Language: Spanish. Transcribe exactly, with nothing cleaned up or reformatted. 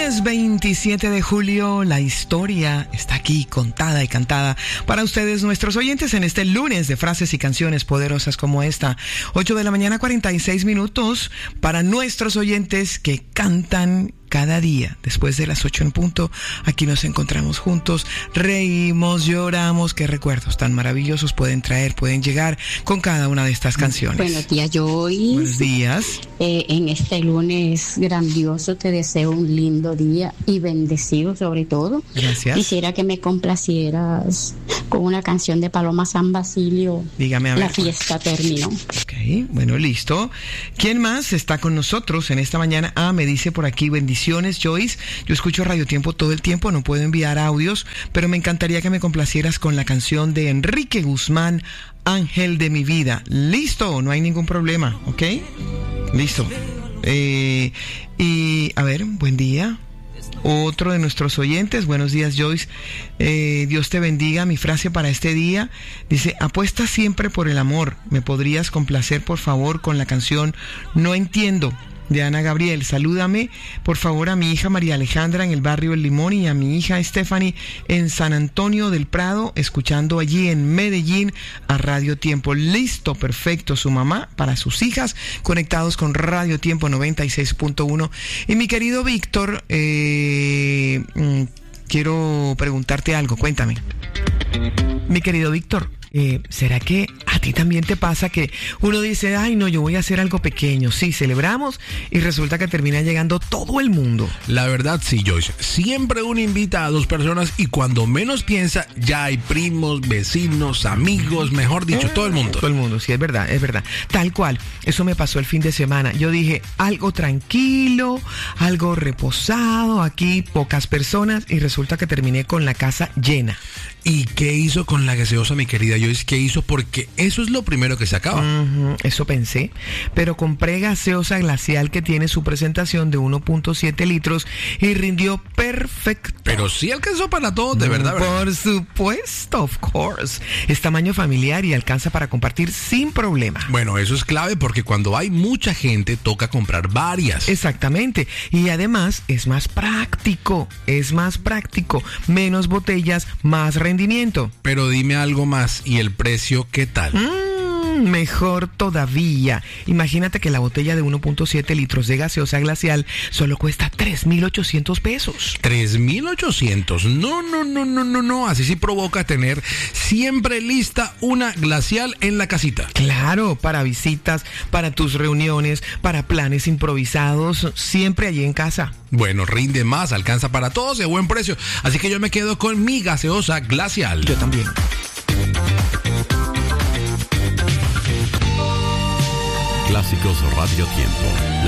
Lunes veintisiete de julio, la historia está aquí contada y cantada para ustedes, nuestros oyentes, en este lunes de frases y canciones poderosas como esta. ocho de la mañana, cuarenta y seis minutos, para nuestros oyentes que cantan cada día. Después de las ocho en punto, aquí nos encontramos juntos, reímos, lloramos. Qué recuerdos tan maravillosos pueden traer, pueden llegar con cada una de estas canciones. Buenos días, Joyce. Buenos días. Eh, en este lunes grandioso te deseo un lindo día y bendecido sobre todo. Gracias. Quisiera que me complacieras con una canción de Paloma San Basilio. Dígame a ver. La fiesta terminó. Ok, bueno, listo. ¿Quién más está con nosotros en esta mañana? Ah, me dice por aquí, bendiciones, Joyce. Yo escucho Radio Tiempo todo el tiempo, no puedo enviar audios, pero me encantaría que me complacieras con la canción de Enrique Guzmán, Ángel de mi vida. Listo, no hay ningún problema, ¿ok? Listo. Eh, y, a ver, buen día. Otro de nuestros oyentes, buenos días, Joyce. Eh, Dios te bendiga. Mi frase para este día dice: apuesta siempre por el amor. ¿Me podrías complacer, por favor, con la canción No Entiendo, de Ana Gabriel? Salúdame, por favor, a mi hija María Alejandra en el barrio El Limón y a mi hija Stephanie en San Antonio del Prado, escuchando allí en Medellín a Radio Tiempo. Listo, perfecto. Su mamá para sus hijas, conectados con Radio Tiempo noventa y seis punto uno. Y mi querido Víctor, eh, mm, quiero preguntarte algo, cuéntame. Mi querido Víctor, Eh, ¿será que a ti también te pasa que uno dice, ay no, yo voy a hacer algo pequeño? Sí, celebramos y resulta que termina llegando todo el mundo. La verdad sí, Joyce. Siempre uno invita a dos personas y cuando menos piensa ya hay primos, vecinos, amigos, mejor dicho, eh, todo el mundo. Todo el mundo, sí, es verdad, es verdad. Tal cual, eso me pasó el fin de semana. Yo dije, algo tranquilo, algo reposado, aquí pocas personas, y resulta que terminé con la casa llena. ¿Y qué hizo con la gaseosa, mi querida Joyce? ¿Qué hizo? Porque eso es lo primero que se acaba. Uh-huh, eso pensé, pero compré gaseosa glacial que tiene su presentación de uno punto siete litros y rindió perfecto. Pero sí alcanzó para todo, de verdad, ¿verdad? Por supuesto, of course. Es tamaño familiar y alcanza para compartir sin problema. Bueno, eso es clave porque cuando hay mucha gente toca comprar varias. Exactamente. Y además es más práctico, es más práctico. Menos botellas, más rendimiento. Pero dime algo más, ¿y el precio qué tal? Mm, mejor todavía. Imagínate que la botella de uno punto siete litros de gaseosa glacial solo cuesta tres mil ochocientos pesos. ¿tres mil ochocientos? No, no, no, no, no, no. Así sí provoca tener siempre lista una glacial en la casita. Claro, para visitas, para tus reuniones, para planes improvisados, siempre allí en casa. Bueno, rinde más, alcanza para todos y a buen precio. Así que yo me quedo con mi gaseosa glacial. Yo también. Clásicos Radio Tiempo. La